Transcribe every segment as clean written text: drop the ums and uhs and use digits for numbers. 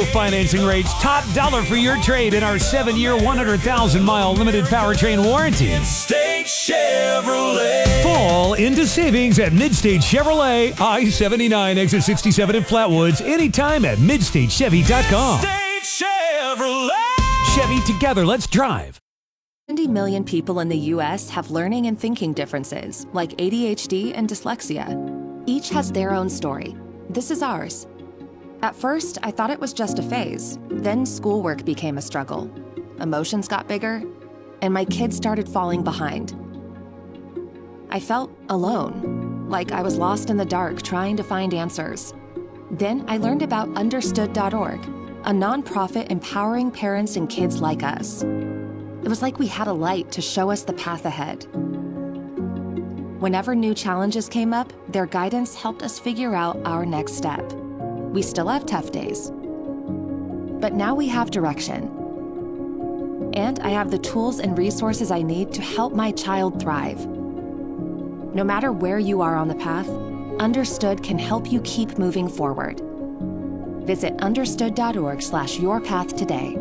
financing rates, top dollar for your trade in our 7-year, 100,000-mile limited powertrain warranty. Midstate Chevrolet. Fall into savings at Midstate Chevrolet, I-79, exit 67 in Flatwoods, anytime at MidstateChevy.com. Midstate Chevrolet. Chevy, together, let's drive. 70 million people in the U.S. have learning and thinking differences, like ADHD and dyslexia. Each has their own story. This is ours. At first, I thought it was just a phase. Then schoolwork became a struggle. Emotions got bigger, and my kids started falling behind. I felt alone, like I was lost in the dark trying to find answers. Then I learned about Understood.org, a nonprofit empowering parents and kids like us. It was like we had a light to show us the path ahead. Whenever new challenges came up, their guidance helped us figure out our next step. We still have tough days, but now we have direction. And I have the tools and resources I need to help my child thrive. No matter where you are on the path, Understood can help you keep moving forward. Visit understood.org/yourpath today.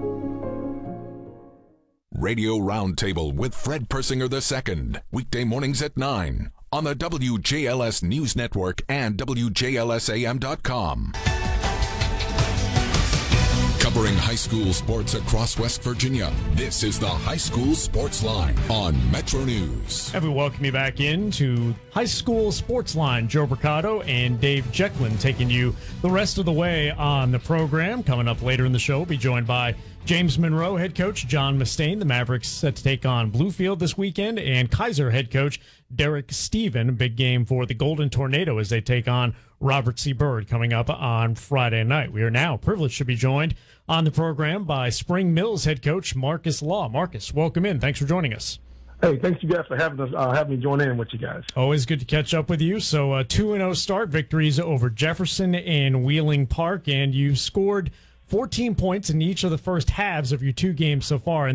Radio Roundtable with Fred Persinger II. Weekday mornings at 9 on the WJLS News Network and WJLSAM.com. Covering high school sports across West Virginia, this is the High School Sports Line on Metro News. And we welcome you back into High School Sports Line. Joe Mercado and Dave Jekyllin taking you the rest of the way on the program. Coming up later in the show, we'll be joined by James Monroe head coach John Mustaine. The Mavericks set to take on Bluefield this weekend, and Kaiser head coach Derek Steven. A big game for the Golden Tornado as they take on Robert C. Byrd coming up on Friday night. We are now privileged to be joined on the program by Spring Mills head coach Marcus Law. Marcus, welcome in. Thanks for joining us. Hey, thanks you guys for having me join in with you guys. Always good to catch up with you. So 2-0 start, victories over Jefferson and Wheeling Park, and you scored 14 points in each of the first halves of your two games so far.